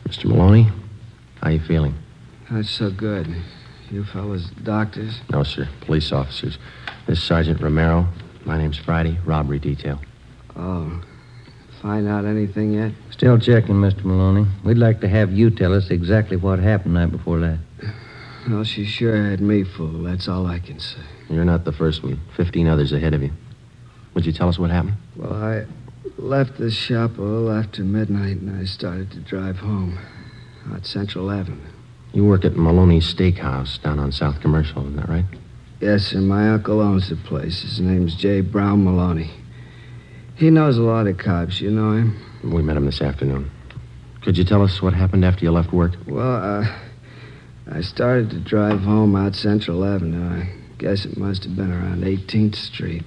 Mr. Maloney, how you feeling? Not so good. You fellas doctors? No, sir. Police officers. This is Sergeant Romero. My name's Friday. Robbery detail. Oh. Find out anything yet? Still checking, Mr. Maloney. We'd like to have you tell us exactly what happened night before last. Well, she sure had me fooled. That's all I can say. You're not the first one. 15 others ahead of you. Would you tell us what happened? Well, I left the shop a little after midnight, and I started to drive home out Central Avenue. You work at Maloney's Steakhouse down on South Commercial, isn't that right? Yes, sir. My uncle owns the place. His name's J. Brown Maloney. He knows a lot of cops. You know him? We met him this afternoon. Could you tell us what happened after you left work? Well, I started to drive home out Central Avenue. I guess it must have been around 18th Street.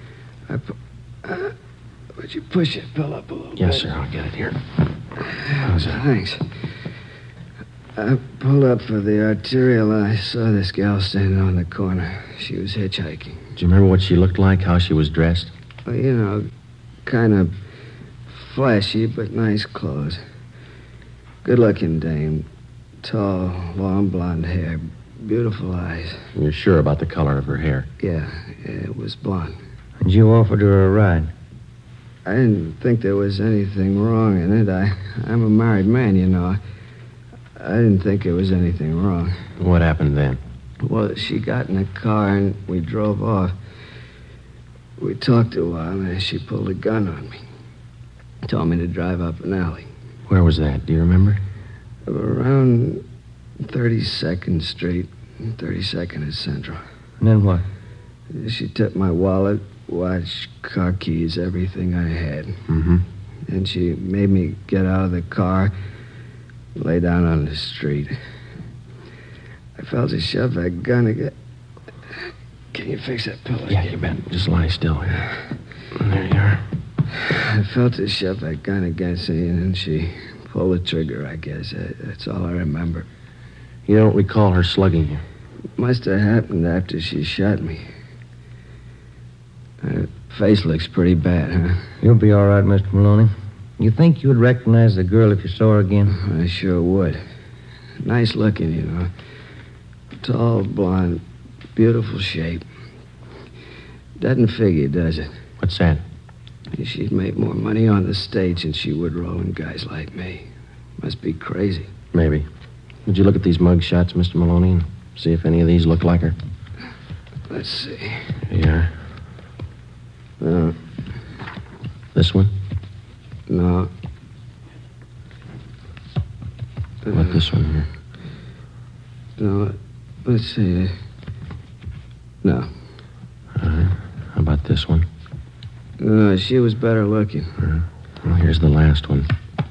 Would you push that pill up a little bit? Yes, sir. I'll get it here. How's that? Thanks. I pulled up for the arterial and I saw this gal standing on the corner. She was hitchhiking. Do you remember what she looked like, how she was dressed? Well, you know, kind of flashy, but nice clothes. Good-looking dame. Tall, long blonde hair. Beautiful eyes. And you're sure about the color of her hair? Yeah, it was blonde. And you offered her a ride? I didn't think there was anything wrong in it. I'm a married man, you know. I didn't think there was anything wrong. What happened then? Well, she got in a car and we drove off. We talked a while and she pulled a gun on me. Told me to drive up an alley. Where was that? Do you remember? Around 32nd Street. 32nd is Central. And then what? She took my wallet, watch, car keys, everything I had. Mm-hmm. And she made me get out of the car, lay down on the street. I felt her shove that gun again. Can you fix that pillow? Yeah, you bet. Just lie still here. There you are. I felt her shove that gun against me, and then she pulled the trigger, I guess. That's all I remember. You don't recall her slugging you? It must have happened after she shot me. Her face looks pretty bad, huh? You'll be all right, Mr. Maloney. You think you'd recognize the girl if you saw her again? I sure would. Nice looking, you know. Tall, blonde, beautiful shape. Doesn't figure, does it? What's that? She'd make more money on the stage than she would rolling guys like me. Must be crazy. Maybe. Would you look at these mug shots, Mr. Maloney, and see if any of these look like her? Let's see. Yeah. No. This one? No. What about this one here? No. Let's see. No. All right. How about this one? No, she was better looking. Well, here's the last one.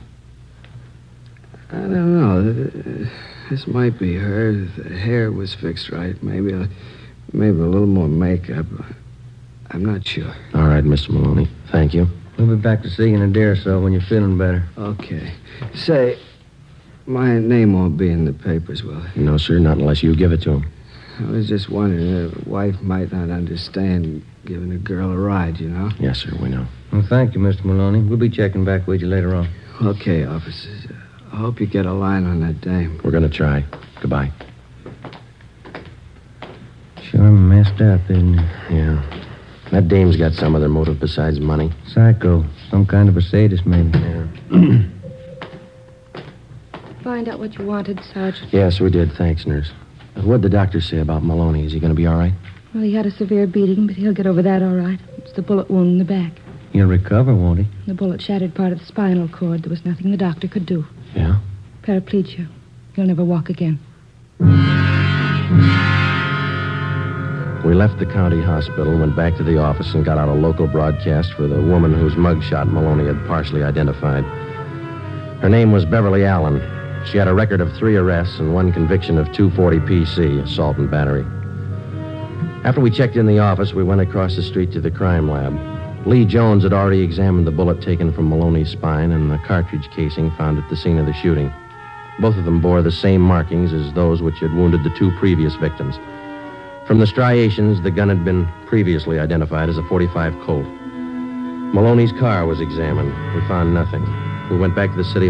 I don't know. This might be her. The hair was fixed right. Maybe a little more makeup. I'm not sure. All right, Mr. Maloney. Thank you. We'll be back to see you in a day or so when you're feeling better. Okay. Say, my name won't be in the papers, will it? No, sir, not unless you give it to him. I was just wondering, a wife might not understand giving a girl a ride, you know? Yes, sir, we know. Well, thank you, Mr. Maloney. We'll be checking back with you later on. Okay, officers. I hope you get a line on that dame. We're going to try. Goodbye. Sure messed up, isn't it? Yeah. That dame's got some other motive besides money. Psycho. Some kind of a sadist, maybe. Yeah. Find out what you wanted, Sergeant. Yes, we did. Thanks, nurse. What'd the doctor say about Maloney? Is he going to be all right? Well, he had a severe beating, but he'll get over that all right. It's the bullet wound in the back. He'll recover, won't he? The bullet shattered part of the spinal cord. There was nothing the doctor could do. Yeah? Paraplegia. He'll never walk again. We left the county hospital, went back to the office, and got out a local broadcast for the woman whose mugshot Maloney had partially identified. Her name was Beverly Allen. She had a record of 3 arrests and 1 conviction of 240 PC, assault and battery. After we checked in the office, we went across the street to the crime lab. Lee Jones had already examined the bullet taken from Maloney's spine and the cartridge casing found at the scene of the shooting. Both of them bore the same markings as those which had wounded the 2 previous victims. From the striations, the gun had been previously identified as a .45 Colt. Maloney's car was examined. We found nothing. We went back to the city